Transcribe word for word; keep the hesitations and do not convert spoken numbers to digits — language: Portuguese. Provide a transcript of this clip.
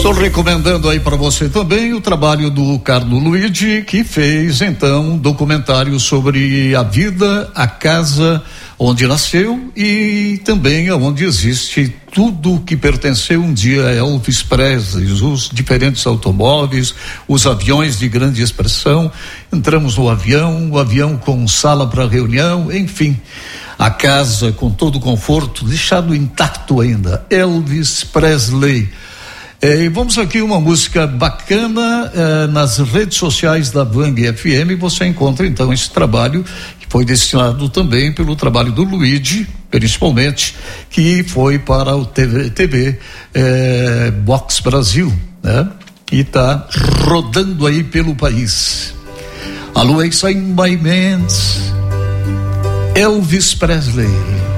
Estou recomendando aí para você também o trabalho do Carlo Luigi, que fez então um documentário sobre a vida, a casa onde nasceu e também onde existe tudo que pertenceu um dia a Elvis Presley, os diferentes automóveis, os aviões de grande expressão. Entramos no avião, o avião com sala para reunião, enfim, a casa com todo o conforto, deixado intacto ainda. Elvis Presley. É, e vamos aqui uma música bacana é, nas redes sociais da Bang F M. Você encontra então esse trabalho que foi destinado também pelo trabalho do Luigi, principalmente, que foi para o T V, T V é, Box Brasil, né? E está rodando aí pelo país. Always in my hands, Elvis Presley.